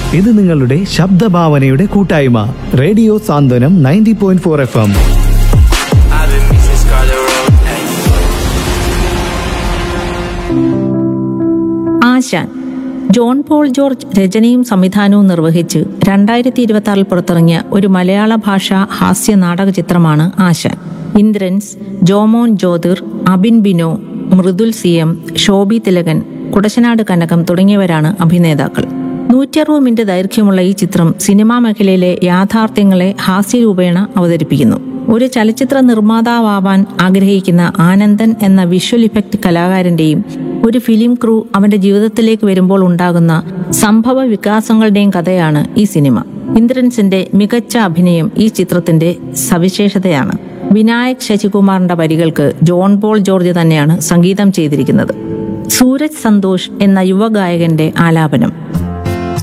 ഇത് നിങ്ങളുടെ ശബ്ദഭാവനയുടെ കൂട്ടായ്മ റേഡിയോ സാന്ത്വനം 90.4 FM. ആശാൻ ജോൺ പോൾ ജോർജ് രചനയും സംവിധാനവും നിർവഹിച്ച് 2026 പുറത്തിറങ്ങിയ ഒരു മലയാള ഭാഷാ ഹാസ്യ നാടക ചിത്രമാണ് ആശാൻ. ഇന്ദ്രൻസ്, ജോമോൻ ജ്യോതിർ, അബിൻ ബിനോ, മൃദുൽ CM, ശോഭി തിലകൻ, കുടശനാട് കനകം തുടങ്ങിയവരാണ് അഭിനേതാക്കൾ. 160 മിനിറ്റ് ദൈർഘ്യമുള്ള ഈ ചിത്രം സിനിമാ മേഖലയിലെ യാഥാർത്ഥ്യങ്ങളെ ഹാസ്യരൂപേണ അവതരിപ്പിക്കുന്നു. ഒരു ചലച്ചിത്ര നിർമ്മാതാവാൻ ആഗ്രഹിക്കുന്ന ആനന്ദൻ എന്ന വിഷ്വൽ ഇഫക്റ്റ് കലാകാരന്റെയും ഒരു ഫിലിം ക്രൂ അവന്റെ ജീവിതത്തിലേക്ക് വരുമ്പോൾ ഉണ്ടാകുന്ന സംഭവ വികാസങ്ങളുടെയും കഥയാണ് ഈ സിനിമ. ഇന്ദ്രൻസിന്റെ മികച്ച അഭിനയം ഈ ചിത്രത്തിന്റെ സവിശേഷതയാണ്. വിനായക് ശശികുമാറിന്റെ വരികൾക്ക് ജോൺ പോൾ ജോർജ് തന്നെയാണ് സംഗീതം ചെയ്തിരിക്കുന്നത്. സൂരജ് സന്തോഷ് എന്ന യുവഗായകന്റെ ആലാപനം.